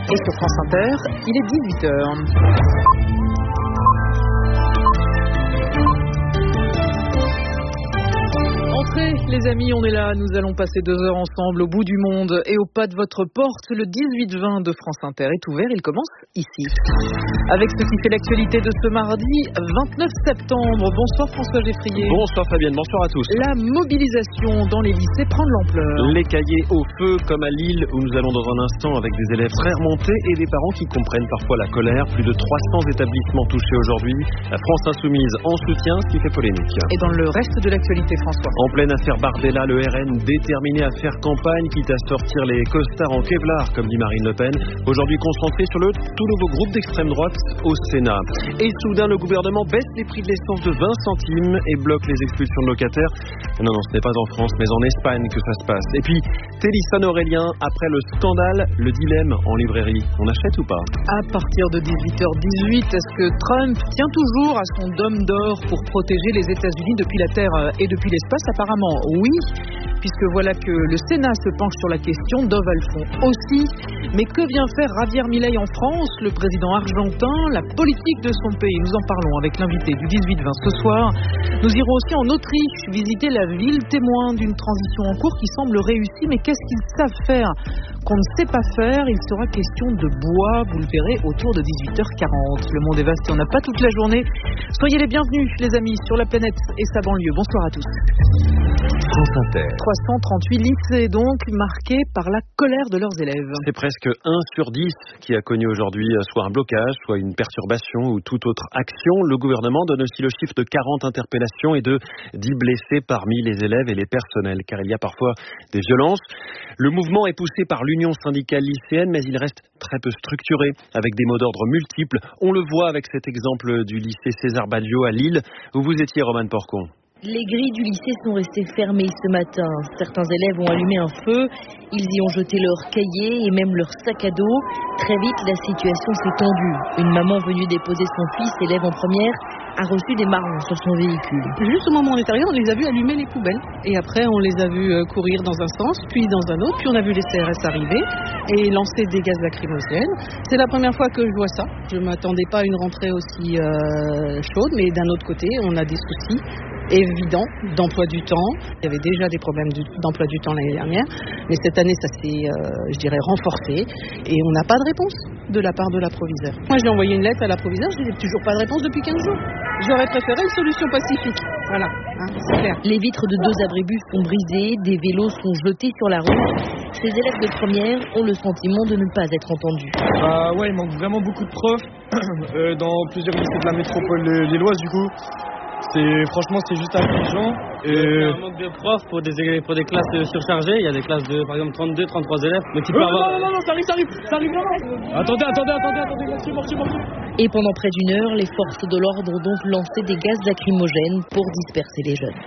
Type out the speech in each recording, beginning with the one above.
Et sur France Inter, il est 18h. Entrez les amis, on est là, nous allons passer 2 heures ensemble au bout du monde et au pas de votre porte. Le 18-20 de France Inter est ouvert, il commence ici. Avec ce qui fait l'actualité de ce mardi 29 septembre. Bonsoir François Geffrier. Bonsoir Fabienne, bonsoir à tous. La mobilisation dans les lycées prend de l'ampleur. Les cahiers au feu comme à Lille où nous allons dans un instant avec des élèves très remontés et des parents qui comprennent parfois la colère. Plus de 300 établissements touchés aujourd'hui. La France Insoumise en soutien, ce qui fait polémique. Et dans le reste de l'actualité, François. En pleine affaire Bardella, le RN déterminé à faire campagne, quitte à sortir les costards en Kevlar, comme dit Marine Le Pen. Aujourd'hui concentré sur le tout nouveau groupe d'extrême droite au Sénat. Et soudain, le gouvernement baisse les prix de l'essence de 20 centimes et bloque les expulsions de locataires. Non, ce n'est pas en France, mais en Espagne que ça se passe. Et puis, Téléphone Aurélien, après le scandale, le dilemme en librairie. On achète ou pas? À partir de 18h18, est-ce que Trump tient toujours à son dôme d'or pour protéger les États-Unis depuis la Terre et depuis l'espace? Apparemment, oui, puisque voilà que le Sénat se penche sur la question, Dov Alfond aussi. Mais que vient faire Javier Milei en France, le président argentin, la politique de son pays? Nous en parlons avec l'invité du 18-20 ce soir. Nous irons aussi en Autriche visiter la ville témoin d'une transition en cours qui semble réussie. Mais qu'est-ce qu'ils savent faire qu'on ne sait pas faire? Il sera question de bois, vous le verrez, autour de 18h40. Le monde est vaste et on n'a pas toute la journée. Soyez les bienvenus, les amis, sur la planète et sa banlieue. Bonsoir à tous. France Inter. 338 lycées donc marqués par la colère de leurs élèves. C'est presque 1 sur 10 qui a connu aujourd'hui soit un blocage, soit une perturbation ou toute autre action. Le gouvernement donne aussi le chiffre de 40 interpellations et de 10 blessés parmi les élèves et les personnels, car il y a parfois des violences. Le mouvement est poussé par l'Union syndicale lycéenne, mais il reste très peu structuré, avec des mots d'ordre multiples. On le voit avec cet exemple du lycée César Badio à Lille, où vous étiez, Romane Porcon. Les grilles du lycée sont restées fermées ce matin. Certains élèves ont allumé un feu, ils y ont jeté leurs cahiers et même leurs sacs à dos. Très vite, la situation s'est tendue. Une maman venue déposer son fils, élève en première, a reçu des marrons sur son véhicule. Juste au moment où on est arrivé, on les a vus allumer les poubelles. Et après, on les a vus courir dans un sens, puis dans un autre. Puis on a vu les CRS arriver et lancer des gaz lacrymogènes. C'est la première fois que je vois ça. Je ne m'attendais pas à une rentrée aussi chaude, mais d'un autre côté, on a des soucis évident d'emploi du temps. Il y avait déjà des problèmes d'emploi du temps l'année dernière, mais cette année ça s'est, renforcé et on n'a pas de réponse de la part de l'approviseur. Moi j'ai envoyé une lettre à l'approviseur, je n'ai toujours pas de réponse depuis 15 jours. J'aurais préféré une solution pacifique. Voilà, c'est clair. Les vitres de 2 abribus sont brisées, des vélos sont jetés sur la route. Ces élèves de première ont le sentiment de ne pas être entendus. Ouais, il manque vraiment beaucoup de profs dans plusieurs lycées de la métropole lilloise du coup. Franchement, c'est juste affligeant. Il y a un manque de profs pour des classes surchargées. Il y a des classes de, par exemple, 32, 33 élèves. Mais tu peux avoir... Non, ça arrive vraiment. Attendez, merci. Et pendant près d'1 heure, les forces de l'ordre ont donc lancé des gaz lacrymogènes pour disperser les jeunes.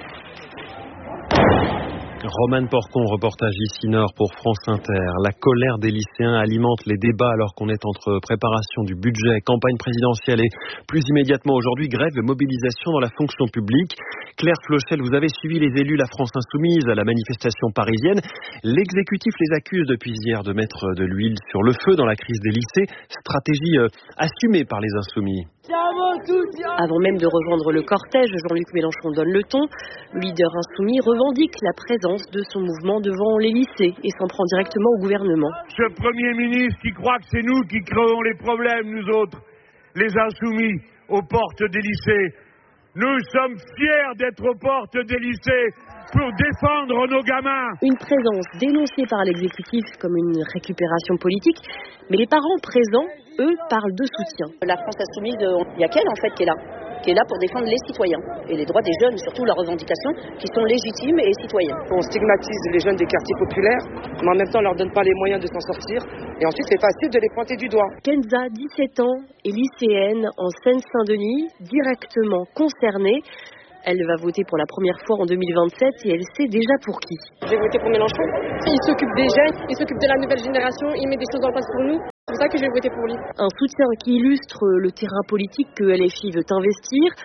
Romane Porcon, reportage ici Nord pour France Inter. La colère des lycéens alimente les débats alors qu'on est entre préparation du budget, campagne présidentielle et plus immédiatement aujourd'hui grève et mobilisation dans la fonction publique. Claire Flochel, vous avez suivi les élus La France Insoumise à la manifestation parisienne. L'exécutif les accuse depuis hier de mettre de l'huile sur le feu dans la crise des lycées, stratégie assumée par les Insoumis. Avant même de rejoindre le cortège, Jean-Luc Mélenchon donne le ton. Le leader insoumis revendique la présence de son mouvement devant les lycées et s'en prend directement au gouvernement. Ce Premier ministre qui croit que c'est nous qui créons les problèmes, nous autres, les insoumis, aux portes des lycées. Nous sommes fiers d'être aux portes des lycées pour défendre nos gamins. Une présence dénoncée par l'exécutif comme une récupération politique, mais les parents présents, eux, parlent de soutien. La France Insoumise, il y a qu'elle en fait qui est là pour défendre les citoyens et les droits des jeunes, surtout leurs revendications qui sont légitimes et citoyennes. On stigmatise les jeunes des quartiers populaires, mais en même temps on leur donne pas les moyens de s'en sortir et ensuite c'est facile de les pointer du doigt. Kenza, 17 ans, est lycéenne en Seine-Saint-Denis, directement concernée. Elle va voter pour la première fois en 2027 et elle sait déjà pour qui. J'ai voté pour Mélenchon. Il s'occupe des jeunes, il s'occupe de la nouvelle génération, il met des choses en place pour nous. C'est pour ça que je vais voter pour lui. Un soutien qui illustre le terrain politique que LFI veut investir.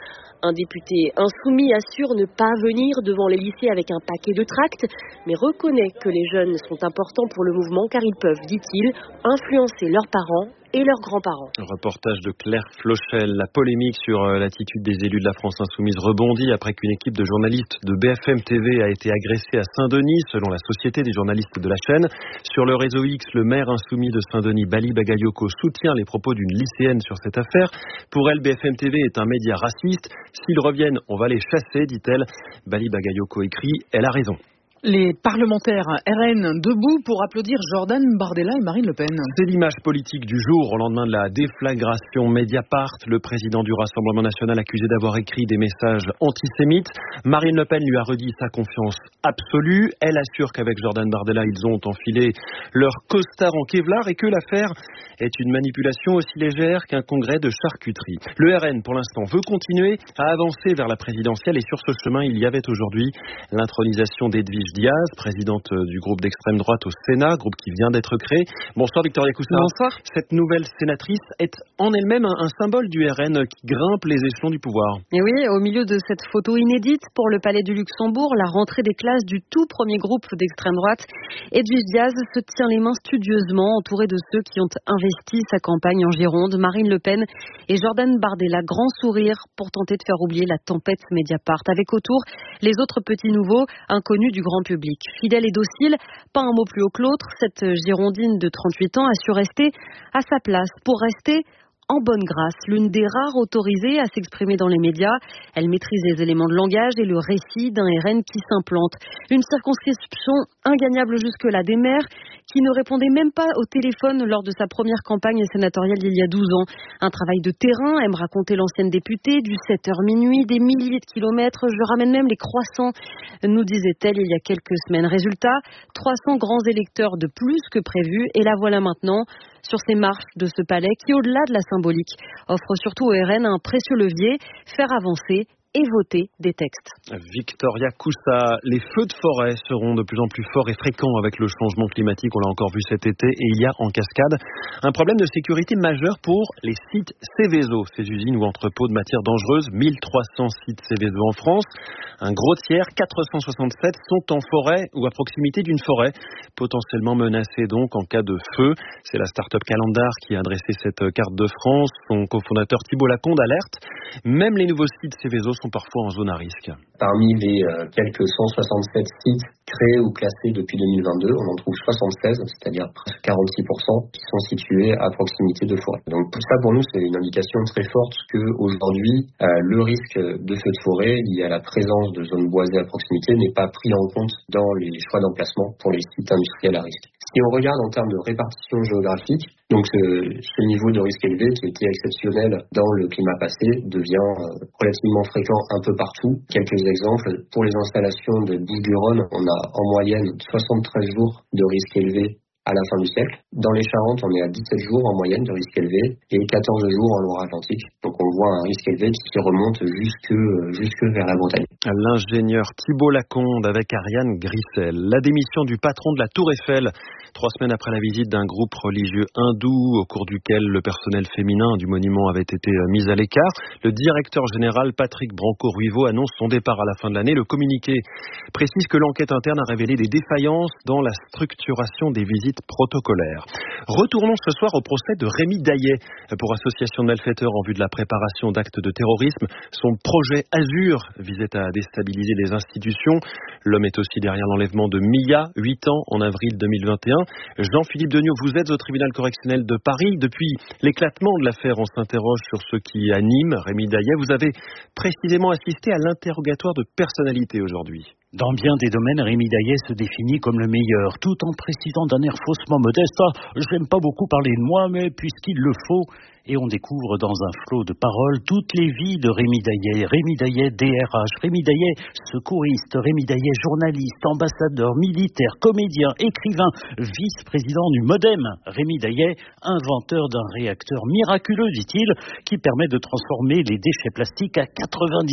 Un député insoumis assure ne pas venir devant les lycées avec un paquet de tracts, mais reconnaît que les jeunes sont importants pour le mouvement car ils peuvent, dit-il, influencer leurs parents et leurs grands-parents. Un reportage de Claire Flochel. La polémique sur l'attitude des élus de la France Insoumise rebondit après qu'une équipe de journalistes de BFM TV a été agressée à Saint-Denis, selon la Société des journalistes de la chaîne. Sur le réseau X, le maire insoumis de Saint-Denis, Bali Bagayoko, soutient les propos d'une lycéenne sur cette affaire. Pour elle, BFM TV est un média raciste. S'ils reviennent, on va les chasser, dit-elle. Bali Bagayoko écrit, elle a raison. Les parlementaires RN debout pour applaudir Jordan Bardella et Marine Le Pen. C'est l'image politique du jour au lendemain de la déflagration Mediapart. Le président du Rassemblement national accusé d'avoir écrit des messages antisémites. Marine Le Pen lui a redit sa confiance absolue. Elle assure qu'avec Jordan Bardella, ils ont enfilé leur costard en Kevlar et que l'affaire est une manipulation aussi légère qu'un congrès de charcuterie. Le RN, pour l'instant, veut continuer à avancer vers la présidentielle et sur ce chemin, il y avait aujourd'hui l'intronisation d'Edwige Diaz, présidente du groupe d'extrême droite au Sénat, groupe qui vient d'être créé. Bonsoir Victoria Coussa. Bonsoir. Cette nouvelle sénatrice est en elle-même un symbole du RN qui grimpe les échelons du pouvoir. Et oui, au milieu de cette photo inédite pour le Palais du Luxembourg, la rentrée des classes du tout premier groupe d'extrême droite, Edwige Diaz se tient les mains studieusement, entourée de ceux qui ont investi sa campagne en Gironde, Marine Le Pen et Jordan Bardella, grand sourire pour tenter de faire oublier la tempête Mediapart, avec autour les autres petits nouveaux inconnus du grand public. Fidèle et docile, pas un mot plus haut que l'autre, cette Girondine de 38 ans a su rester à sa place pour rester en bonne grâce, l'une des rares autorisées à s'exprimer dans les médias. Elle maîtrise les éléments de langage et le récit d'un RN qui s'implante. Une circonscription ingagnable jusque-là, des maires qui ne répondaient même pas au téléphone lors de sa première campagne sénatoriale il y a 12 ans. Un travail de terrain, aime raconter l'ancienne députée, du 7h minuit, des milliers de kilomètres, je ramène même les croissants, nous disait-elle il y a quelques semaines. Résultat, 300 grands électeurs de plus que prévu, et la voilà maintenant sur ces marches de ce palais qui, au-delà de la symbolique, offre surtout au RN un précieux levier, faire avancer et voter des textes. Victoria Coussa, les feux de forêt seront de plus en plus forts et fréquents avec le changement climatique. On l'a encore vu cet été et il y a en cascade un problème de sécurité majeur pour les sites Seveso, ces usines ou entrepôts de matières dangereuses. 1300 sites Seveso en France. Un gros tiers, 467, sont en forêt ou à proximité d'une forêt, potentiellement menacée donc en cas de feu. C'est la start-up Calendar qui a dressé cette carte de France. Son cofondateur Thibault Lacombe alerte. Même les nouveaux sites Seveso sont parfois en zone à risque. Parmi les quelques 167 sites créés ou classés depuis 2022, on en trouve 76, c'est-à-dire presque 46%, qui sont situés à proximité de forêt. Donc tout ça pour nous, c'est une indication très forte qu'aujourd'hui, le risque de feu de forêt lié à la présence de zones boisées à proximité n'est pas pris en compte dans les choix d'emplacement pour les sites industriels à risque. Si on regarde en termes de répartition géographique, donc ce niveau de risque élevé qui était exceptionnel dans le climat passé devient relativement fréquent un peu partout. Quelques exemples, pour les installations de Bouches-du-Rhône, on a en moyenne 73 jours de risque élevé à la fin du siècle. Dans les Charentes, on est à 17 jours en moyenne de risque élevé et 14 jours en Loire-Atlantique. Donc on voit un risque élevé qui remonte jusque vers la Bretagne. L'ingénieur Thibault Lacombe avec Ariane Grissel. La démission du patron de la Tour Eiffel, 3 semaines après la visite d'un groupe religieux hindou au cours duquel le personnel féminin du monument avait été mis à l'écart. Le directeur général Patrick Branco-Ruivo annonce son départ à la fin de l'année. Le communiqué précise que l'enquête interne a révélé des défaillances dans la structuration des visites protocolaires. Retournons ce soir au procès de Rémi Daillet pour association de malfaiteurs en vue de la préparation d'actes de terrorisme. Son projet Azur visait à déstabiliser les institutions. L'homme est aussi derrière l'enlèvement de Mia, 8 ans, en avril 2021. Jean-Philippe Degnaud, vous êtes au tribunal correctionnel de Paris. Depuis l'éclatement de l'affaire, on s'interroge sur ce qui anime Rémi Daillet. Vous avez précisément assisté à l'interrogatoire de personnalité aujourd'hui. Dans bien des domaines, Rémi Daillet se définit comme le meilleur, tout en précisant d'un air faussement modeste « j'aime pas beaucoup parler de moi, mais puisqu'il le faut ». Et on découvre dans un flot de paroles toutes les vies de Rémi Daillet DRH, Rémi Daillet secouriste, Rémi Daillet journaliste, ambassadeur, militaire, comédien, écrivain, vice-président du MoDem, Rémi Daillet, inventeur d'un réacteur miraculeux, dit-il, qui permet de transformer les déchets plastiques à 98%.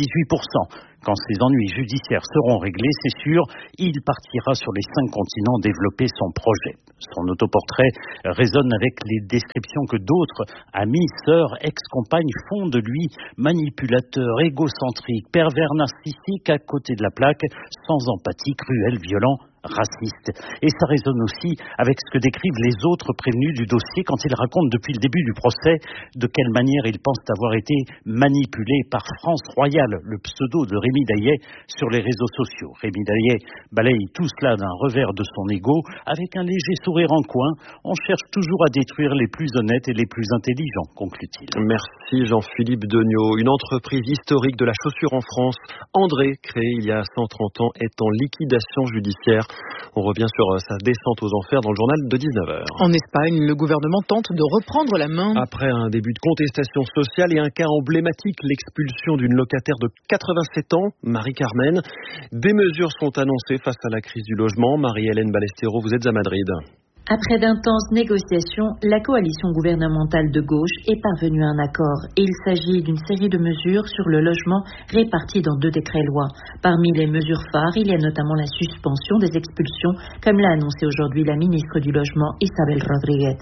Quand ses ennuis judiciaires seront réglés, c'est sûr, il partira sur les 5 continents développer son projet. Son autoportrait résonne avec les descriptions que d'autres, amis finisseur, ex-compagne font de lui manipulateur, égocentrique, pervers narcissique à côté de la plaque, sans empathie, cruel, violent, raciste. Et ça résonne aussi avec ce que décrivent les autres prévenus du dossier quand ils racontent depuis le début du procès de quelle manière ils pensent avoir été manipulés par France Royale, le pseudo de Rémi Daillet, sur les réseaux sociaux. Rémi Daillet balaye tout cela d'un revers de son ego avec un léger sourire en coin. On cherche toujours à détruire les plus honnêtes et les plus intelligents, conclut-il. Merci Jean-Philippe Degnaud. Une entreprise historique de la chaussure en France, André, créée il y a 130 ans, est en liquidation judiciaire. On revient sur sa descente aux enfers dans le journal de 19h. En Espagne, le gouvernement tente de reprendre la main. Après un début de contestation sociale et un cas emblématique, l'expulsion d'une locataire de 87 ans, Marie-Carmen. Des mesures sont annoncées face à la crise du logement. Marie-Hélène Ballestero, vous êtes à Madrid. Après d'intenses négociations, la coalition gouvernementale de gauche est parvenue à un accord et il s'agit d'une série de mesures sur le logement réparties dans 2 décrets-lois. Parmi les mesures phares, il y a notamment la suspension des expulsions, comme l'a annoncé aujourd'hui la ministre du Logement Isabel Rodríguez.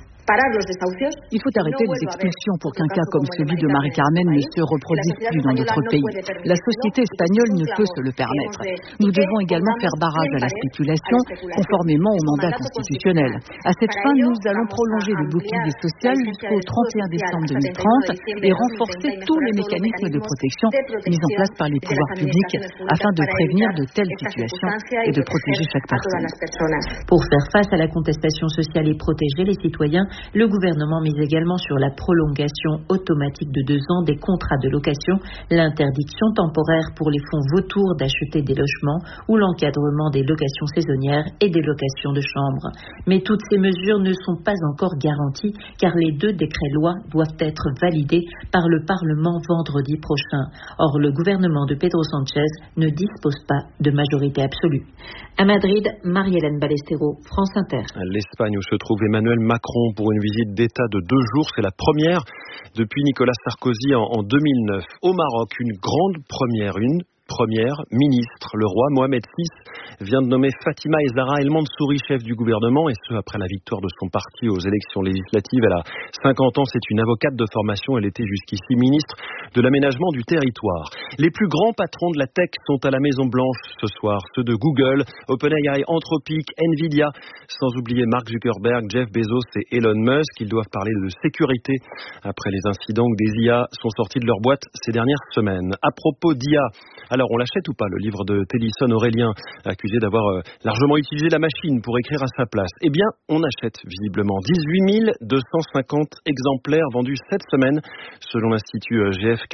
Il faut arrêter les expulsions pour qu'un cas comme celui de Marie-Carmen ne se reproduise plus dans d'autres pays. La société espagnole ne peut se le permettre. Nous devons également faire barrage à la spéculation conformément au mandat constitutionnel. À cette fin, nous allons prolonger le bouclier social jusqu'au 31 décembre 2030 et renforcer tous les mécanismes de protection mis en place par les pouvoirs publics afin de prévenir de telles situations et de protéger chaque personne. Pour faire face à la contestation sociale et protéger les citoyens, le gouvernement mise également sur la prolongation automatique de 2 ans des contrats de location, l'interdiction temporaire pour les fonds vautours d'acheter des logements ou l'encadrement des locations saisonnières et des locations de chambres. Mais toutes ces mesures ne sont pas encore garanties car les 2 décrets-lois doivent être validés par le Parlement vendredi prochain. Or, le gouvernement de Pedro Sánchez ne dispose pas de majorité absolue. À Madrid, Marie-Hélène Ballestero, France Inter. L'Espagne où se trouve Emmanuel Macron pour une visite d'État de 2 jours. C'est la première depuis Nicolas Sarkozy en 2009. Au Maroc, une grande première, ministre. Le roi Mohamed VI vient de nommer Fatima Zahra El Mansouri chef du gouvernement, et ce après la victoire de son parti aux élections législatives. Elle a 50 ans, c'est une avocate de formation. Elle était jusqu'ici ministre de l'aménagement du territoire. Les plus grands patrons de la tech sont à la Maison-Blanche ce soir. Ceux de Google, OpenAI, Anthropic, Nvidia, sans oublier Mark Zuckerberg, Jeff Bezos et Elon Musk. Ils doivent parler de sécurité après les incidents où des IA sont sortis de leur boîte ces dernières semaines. À propos d'IA, alors on l'achète ou pas, le livre de Télisson Aurélien, accusé d'avoir largement utilisé la machine pour écrire à sa place? Eh bien, on achète visiblement 18 250 exemplaires vendus cette semaine, selon l'Institut GFK,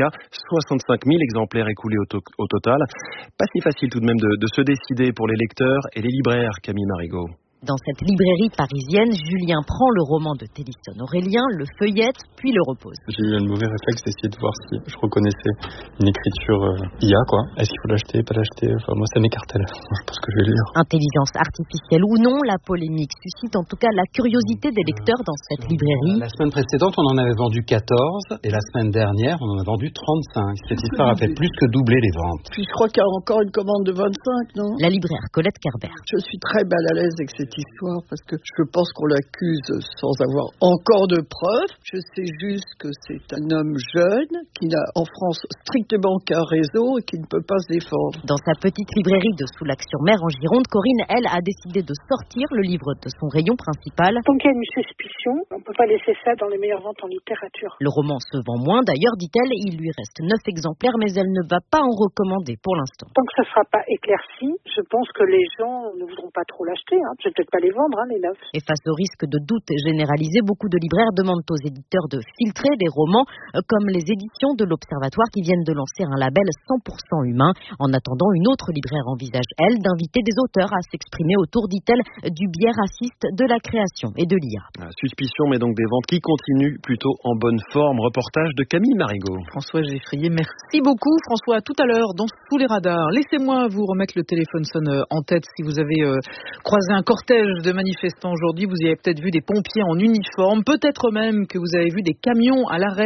65 000 exemplaires écoulés au total. Pas si facile tout de même de se décider pour les lecteurs et les libraires, Camille Marigot. Dans cette librairie parisienne, Julien prend le roman de Télisson Aurélien, le feuillette, puis le repose. J'ai eu un mauvais réflexe d'essayer de voir si je reconnaissais une écriture IA, quoi. Est-ce qu'il faut l'acheter, pas l'acheter? Enfin, moi, ça m'écartèle. Je pense que je vais lire. Intelligence artificielle ou non, la polémique suscite en tout cas la curiosité des lecteurs dans cette librairie. La semaine précédente, on en avait vendu 14 et la semaine dernière, on en a vendu 35. Cette histoire a fait plus que doubler les ventes. Puis je crois qu'il y a encore une commande de 25, non? La libraire Colette Kerber. Je suis très mal à l'aise avec cette histoire parce que je pense qu'on l'accuse sans avoir encore de preuves. Je sais juste que c'est un homme jeune qui n'a en France strictement qu'un réseau et qui ne peut pas se défendre. Dans sa petite librairie de Soulac-sur-Mer en Gironde, Corinne, elle, a décidé de sortir le livre de son rayon principal. Tant qu'il y a une suspicion, on ne peut pas laisser ça dans les meilleures ventes en littérature. Le roman se vend moins, d'ailleurs, dit-elle, il lui reste 9 exemplaires, mais elle ne va pas en recommander pour l'instant. Tant que ça ne sera pas éclairci, je pense que les gens ne voudront pas trop l'acheter. Je vais peut-être pas les vendre, les neufs. Et face au risque de doute généralisé, beaucoup de libraires demandent aux éditeurs de filtrer des romans, comme les éditions de l'Observatoire qui viennent de lancer un label 100% humain. En attendant, une autre libraire envisage, elle, d'inviter des auteurs à s'exprimer autour, dit-elle, du biais raciste de la création et de l'IA. Suspicion, mais donc des ventes qui continuent plutôt en bonne forme. Reportage de Camille Marigot. François Geffrier, merci beaucoup. François, à tout à l'heure dans Sous les radars. Laissez-moi vous remettre le téléphone sonne en tête. Si vous avez croisé un cortège de manifestants aujourd'hui, vous y avez peut-être vu des pompiers en uniforme, peut-être même que vous avez vu des camions à l'arrêt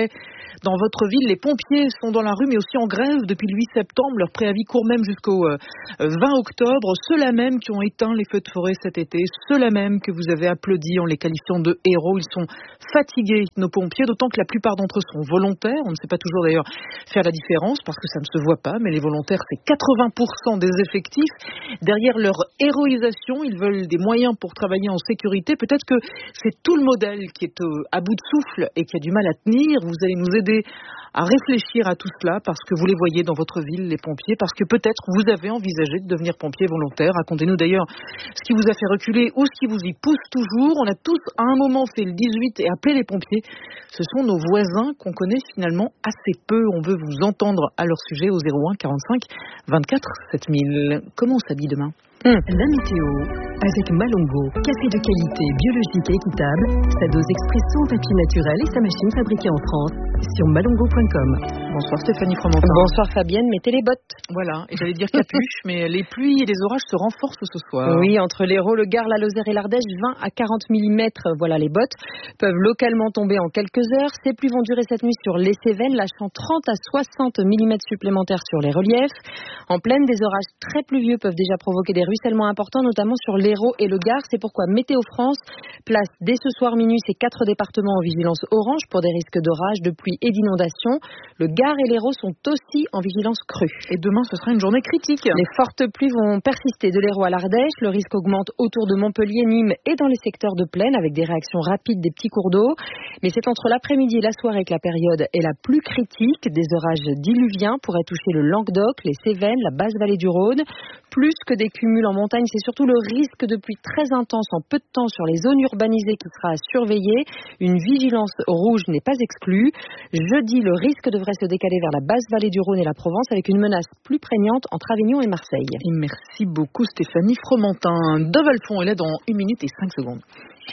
dans votre ville. Les pompiers sont dans la rue, mais aussi en grève depuis le 8 septembre. Leur préavis court même jusqu'au 20 octobre. Ceux-là même qui ont éteint les feux de forêt cet été, ceux-là même que vous avez applaudis en les qualifiant de héros. Ils sont fatigués, nos pompiers, d'autant que la plupart d'entre eux sont volontaires. On ne sait pas toujours d'ailleurs faire la différence parce que ça ne se voit pas, mais les volontaires, c'est 80% des effectifs. Derrière leur héroïsation, ils veulent des moyens pour travailler en sécurité. Peut-être que c'est tout le modèle qui est à bout de souffle et qui a du mal à tenir. Vous allez nous aider à réfléchir à tout cela parce que vous les voyez dans votre ville, les pompiers, parce que peut-être vous avez envisagé de devenir pompier volontaire. Racontez-nous d'ailleurs ce qui vous a fait reculer ou ce qui vous y pousse toujours. On a tous à un moment fait le 18 et appelé les pompiers. Ce sont nos voisins qu'on connaît finalement assez peu. On veut vous entendre à leur sujet au 01 45 24 7000. Comment on s'habille demain ? La météo, avec Malongo, café de qualité, biologique et équitable, sa dose expresso en papier naturel et sa machine fabriquée en France, sur malongo.com. Bonsoir Stéphanie Fromentin. Bonsoir Fabienne, mettez les bottes. Voilà, et j'allais dire capuche, mais les pluies et les orages se renforcent ce soir. Oui, entre l'Hérault, le Gard, la Lozère et l'Ardèche, 20 à 40 mm, voilà les bottes, peuvent localement tomber en quelques heures. Ces pluies vont durer cette nuit sur les Cévennes, lâchant 30 à 60 mm supplémentaires sur les reliefs. En plaine, des orages très pluvieux peuvent déjà provoquer des ruissellements importants, notamment sur l'Hérault et le Gard. C'est pourquoi Météo France place dès ce soir minuit ces 4 départements en vigilance orange pour des risques d'orage, de pluie et d'inondation. Le Gard et l'Hérault sont aussi en vigilance crue. Et demain, ce sera une journée critique. Les fortes pluies vont persister de l'Hérault à l'Ardèche. Le risque augmente autour de Montpellier, Nîmes et dans les secteurs de plaine avec des réactions rapides des petits cours d'eau. Mais c'est entre l'après-midi et la soirée que la période est la plus critique. Des orages diluviens pourraient toucher le Languedoc, les Cévennes, la basse vallée du Rhône. Plus que des cumuls en montagne, c'est surtout le risque de pluie très intense en peu de temps sur les zones urbanisées qui sera à surveiller. Une vigilance rouge n'est pas exclue. Jeudi, le risque devrait se décaler vers la basse vallée du Rhône et la Provence avec une menace plus prégnante entre Avignon et Marseille. Et merci beaucoup Stéphanie Fromentin. Dove Alphon est là dans 1 minute et 5 secondes.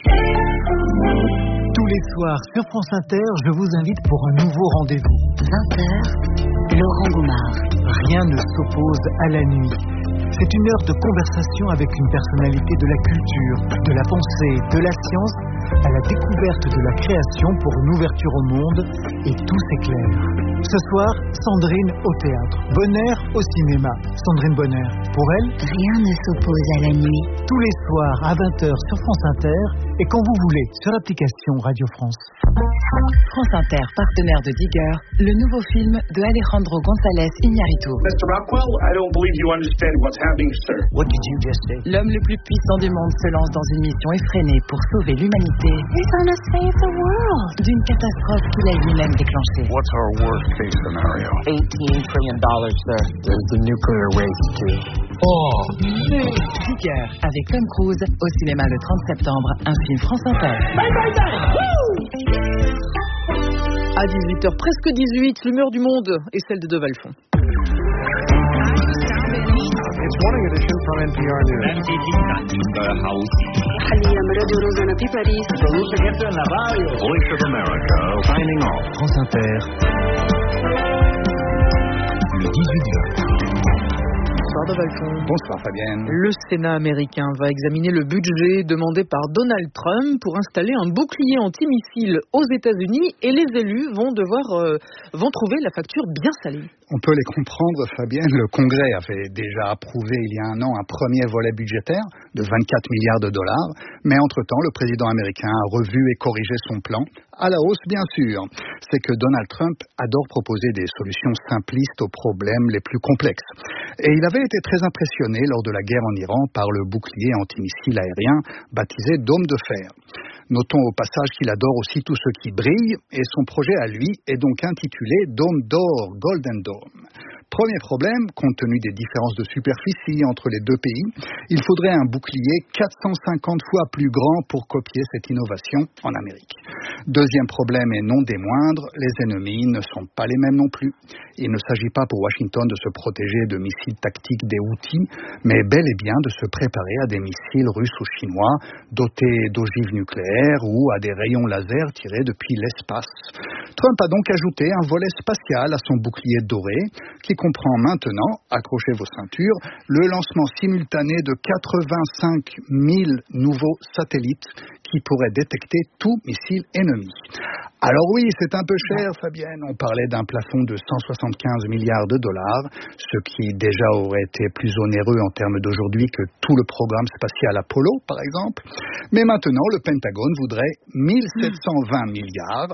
Tous les soirs sur France Inter, je vous invite pour un nouveau rendez-vous. 20h, Laurent Goumard. Rien ne s'oppose à la nuit. C'est une heure de conversation avec une personnalité de la culture, de la pensée, de la science, à la découverte de la création pour une ouverture au monde, et tout s'éclaire. Ce soir, Sandrine au théâtre, Bonner au cinéma. Sandrine Bonner, pour elle, rien ne s'oppose à la nuit. Tous les soirs à 20h sur France Inter, et quand vous voulez, sur l'application Radio France. France Inter, partenaire de Digger, le nouveau film de Alejandro González Iñárritu. Mr. Rockwell, I don't believe you understand what's happening, sir. What did you just say? L'homme le plus puissant du monde se lance dans une mission effrénée pour sauver l'humanité. He's gonna save the world. D'une catastrophe qu'il a lui-même déclenchée. What's our worst case scenario? $18 trillion, sir. There's the nuclear waste, too. Oh, Digger, avec Tom Cruise, au cinéma le 30 septembre, un film France Inter. Bye bye bye. À 18h, presque 18, l'humeur du monde est celle de Dove Alphon. It's Morning Edition from NPR News. Voice of America, signing off. France Inter, le 18 juin. Bonsoir Dove Alphon. Bonsoir Fabienne. Le Sénat américain va examiner le budget demandé par Donald Trump pour installer un bouclier antimissile aux États-Unis et les élus vont trouver la facture bien salée. On peut les comprendre, Fabienne. Le Congrès avait déjà approuvé il y a un an un premier volet budgétaire de 24 milliards de dollars. Mais entre-temps, le président américain a revu et corrigé son plan. À la hausse, bien sûr. C'est que Donald Trump adore proposer des solutions simplistes aux problèmes les plus complexes. Et il avait été très impressionné lors de la guerre en Iran par le bouclier antimissile aérien baptisé Dôme de fer. Notons au passage qu'il adore aussi tout ce qui brille et son projet à lui est donc intitulé Dôme d'or, Golden Dome. Premier problème, compte tenu des différences de superficie entre les deux pays, il faudrait un bouclier 450 fois plus grand pour copier cette innovation en Amérique. Deuxième problème et non des moindres, les ennemis ne sont pas les mêmes non plus. Il ne s'agit pas pour Washington de se protéger de missiles tactiques des Houthis, mais bel et bien de se préparer à des missiles russes ou chinois dotés d'ogives nucléaires ou à des rayons laser tirés depuis l'espace. Trump a donc ajouté un volet spatial à son bouclier doré qui comprend maintenant, accrochez vos ceintures, le lancement simultané de 85 000 nouveaux satellites qui pourraient détecter tout missile ennemi. Alors oui, c'est un peu cher, Fabienne. On parlait d'un plafond de 175 milliards de dollars, ce qui déjà aurait été plus onéreux en termes d'aujourd'hui que tout le programme spatial Apollo, par exemple. Mais maintenant, le Pentagone voudrait 1720 milliards,